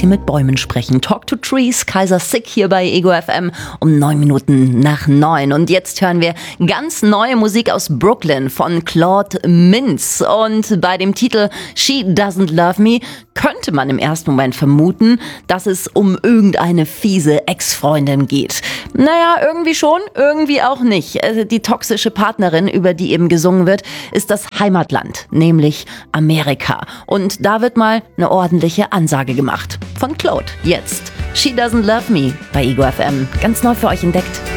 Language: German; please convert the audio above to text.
hier mit Bäumen sprechen. Talk to Trees, Kaiser Sick hier bei Ego FM um 9 Minuten nach 9. Und jetzt hören wir ganz neue Musik aus Brooklyn von Claude Mintz. Und bei dem Titel She Doesn't Love Me könnte man im ersten Moment vermuten, dass es um irgendeine fiese Ex-Freundin geht. Naja, irgendwie schon, irgendwie auch nicht. Die toxische Partnerin, über die eben gesungen wird, ist das Heimatland, nämlich Amerika. Und da wird mal eine ordentliche Ansage gemacht. Von Claude. Jetzt She Doesn't Love Me bei Ego FM. Ganz neu für euch entdeckt.